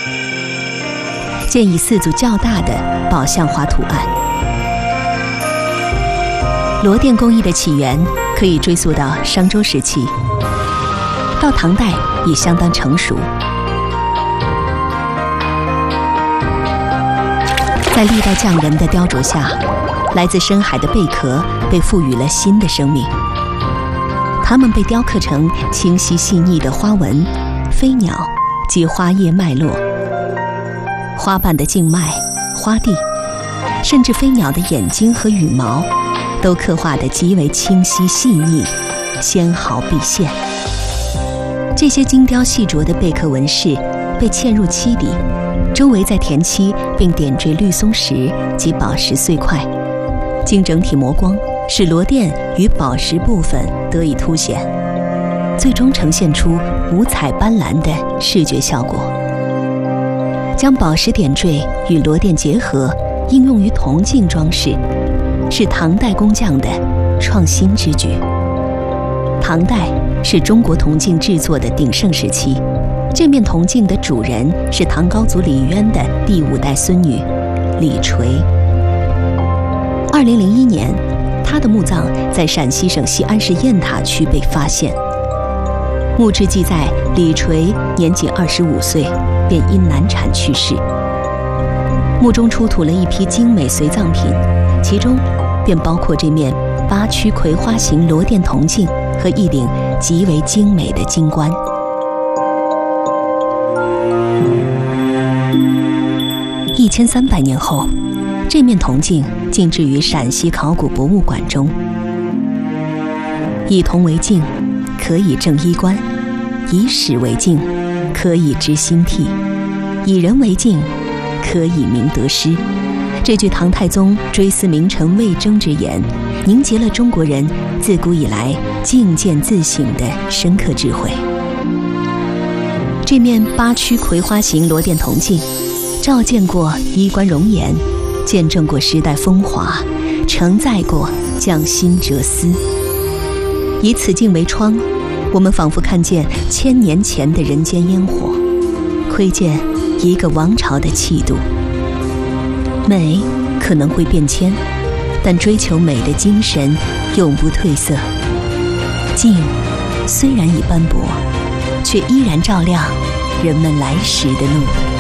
建以4组较大的宝相花图案。罗甸工艺的起源可以追溯到商周时期，到唐代已相当成熟。在历代匠人的雕琢下，来自深海的贝壳被赋予了新的生命，它们被雕刻成清晰细腻的花纹、飞鸟及花叶脉络、花瓣的静脉、花蒂，甚至飞鸟的眼睛和羽毛，都刻画得极为清晰细腻，纤毫毕现。这些精雕细琢的贝壳纹饰被嵌入漆底，周围再填漆，并点缀绿松石及宝石碎块，经整体磨光，使螺钿与宝石部分得以凸显，最终呈现出五彩斑斓的视觉效果。将宝石点缀与螺钿结合，应用于铜镜装饰，是唐代工匠的创新之举。唐代是中国铜镜制作的鼎盛时期，这面铜镜的主人是唐高祖李渊的第5代孙女李垂。2001年，她的墓葬在陕西省西安市雁塔区被发现。墓志记载，李垂年仅25岁，便因难产去世。墓中出土了一批精美随葬品，其中便包括这面8曲葵花形螺钿铜镜和一顶极为精美的金冠。1300年后，这面铜镜静置于陕西考古博物馆中。以铜为镜，可以正衣冠；以史为镜，可以知兴替；以人为镜，可以明得失。这句唐太宗追思名臣魏征之言，凝结了中国人自古以来镜见自省的深刻智慧。这面8曲葵花形螺钿铜镜，照见过衣冠容颜，见证过时代风华，承载过匠心哲思。以此镜为窗，我们仿佛看见1000年前的人间烟火，窥见一个王朝的气度。美可能会变迁，但追求美的精神永不褪色。镜虽然已斑驳，却依然照亮人们来时的路。